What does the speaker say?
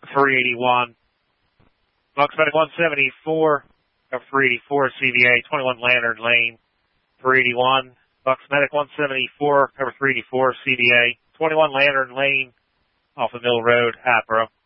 381. Bucks Medic 174, cover 384 CVA, 21 Lantern Lane, 381. Bucks Medic 174, cover 384 CVA, 21 Lantern Lane, off of Mill Road, Hatboro.